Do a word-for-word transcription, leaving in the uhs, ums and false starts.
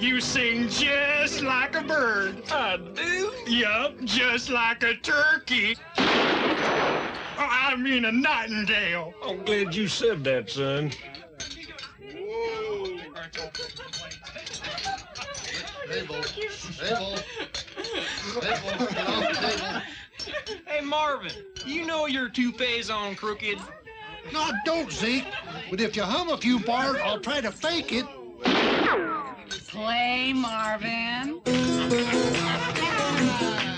You sing just like a bird. I do? Yup, just like a turkey. Oh, I mean a nightingale. I'm glad you said that, son. Whoa. Table. Table. Table. Get off the table. Hey, Marvin, you know your toupee's on crooked? No, I don't, Zeke. But if you hum a few bars, I'll try to fake it. Play, Marvin.